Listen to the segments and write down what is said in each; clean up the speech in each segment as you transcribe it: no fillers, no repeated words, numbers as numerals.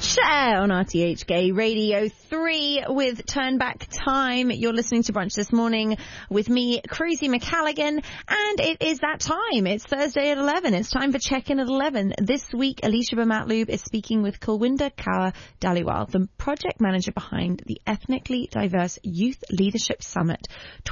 Lush on RTH Gay Radio 3 with Turn Back Time. You're listening to Brunch this morning with me, Cruzy McCalligan, and it is that time. It's Thursday at 11. It's time for Check-In at 11. This week, Alicia Bermatloob is speaking with Kulwinder Kaur Dhaliwal, the project manager behind the Ethnically Diverse Youth Leadership Summit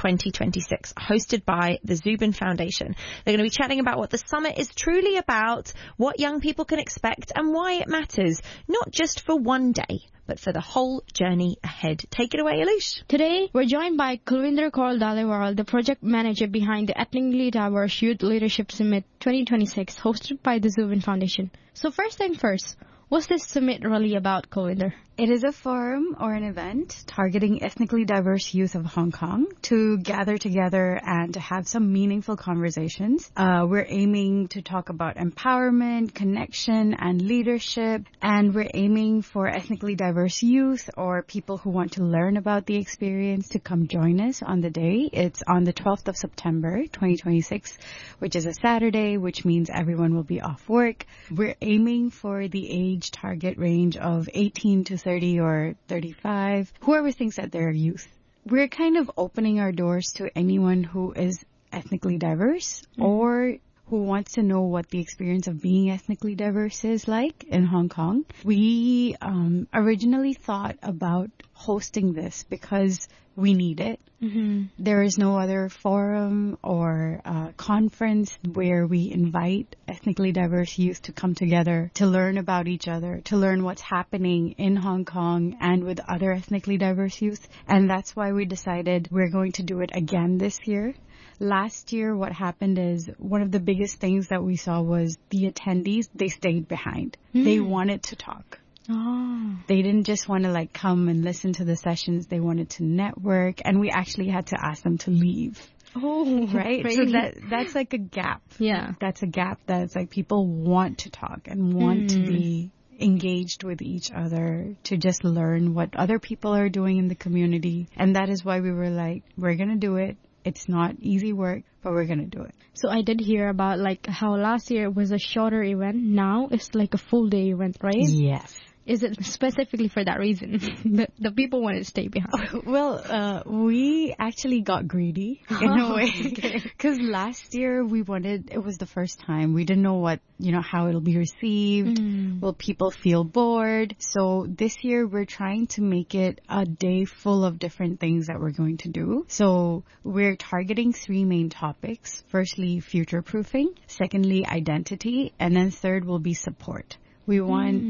2026, hosted by the Zubin Foundation. They're going to be chatting about what the summit is truly about, what young people can expect, and why it matters, not just for one day, but for the whole journey ahead. Take it away, Alish. Today, we're joined by Kulwinder Kaur Dhaliwal, the project manager behind the Ethnically Diverse Youth Leadership Summit 2026, hosted by the Zubin Foundation. So first thing first, what's this summit really about, Kulwinder? It is a forum or an event targeting ethnically diverse youth of Hong Kong to gather together and to have some meaningful conversations. We're aiming to talk about empowerment, connection, and leadership. And we're aiming for ethnically diverse youth or people who want to learn about the experience to come join us on the day. It's on the 12th of September, 2026, which is a Saturday, which means everyone will be off work. We're aiming for the age target range of 18 to 30 or 35, whoever thinks that they're youth. We're kind of opening our doors to anyone who is ethnically diverse or who wants to know what the experience of being ethnically diverse is like in Hong Kong. We originally thought about hosting this because we need it. Mm-hmm. There is no other forum or conference where we invite ethnically diverse youth to come together to learn about each other, to learn what's happening in Hong Kong and with other ethnically diverse youth. And that's why we decided we're going to do it again this year. Last year, what happened is one of the biggest things that we saw was the attendees, they stayed behind. They wanted to talk. Oh. They didn't just want to come and listen to the sessions. They wanted to network, and we actually had to ask them to leave. Oh, right. Really? So that's a gap. Yeah. That's a gap that's people want to talk and want to be engaged with each other, to just learn what other people are doing in the community. And that is why we were we're going to do it. It's not easy work, but we're going to do it. So I did hear about how last year was a shorter event. Now it's a full day event, right? Yes. Is it specifically for that reason? the people want to stay behind? Well, we actually got greedy in a way. Because last year it was the first time. We didn't know how it'll be received. Will people feel bored? So this year we're trying to make it a day full of different things that we're going to do. So we're targeting 3 main topics. Firstly, future-proofing. Secondly, identity. And then third will be support. We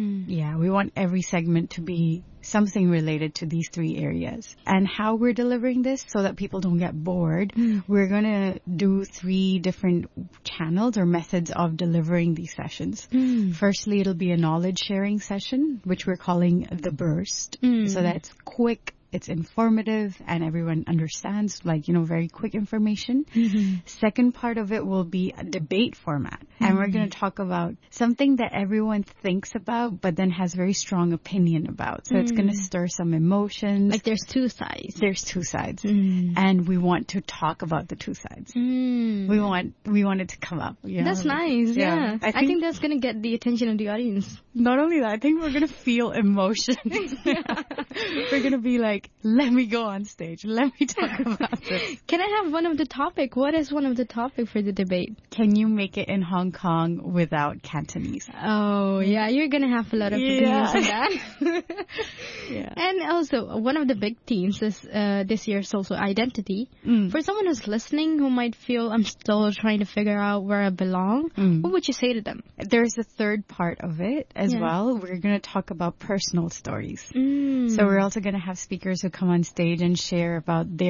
want every segment to be something related to these 3 areas. And how we're delivering this so that people don't get bored, we're going to do 3 different channels or methods of delivering these sessions. Firstly, it'll be a knowledge sharing session, which we're calling the burst. So that's quick, it's informative, and everyone understands, very quick information. Second part of it will be a debate format. And we're going to talk about something that everyone thinks about, but then has very strong opinion about. So it's going to stir some emotions. There's 2 sides. There's 2 sides. And we want to talk about the 2 sides. We want it to come up. That's nice, yeah. I think that's going to get the attention of the audience. Not only that, I think we're going to feel emotion. We're going to be let me go on stage. Let me talk about this. Can I have one of the topic? What is one of the topic for the debate? Can you make it in Hong Kong without Cantonese? Oh, yeah. You're going to have a lot of opinions on that. And also, one of the big themes is this year's also identity. For someone who's listening who might feel, I'm still trying to figure out where I belong, what would you say to them? There's a third part of it as well. We're going to talk about personal stories. So we're also going to have speakers who come on stage and share about their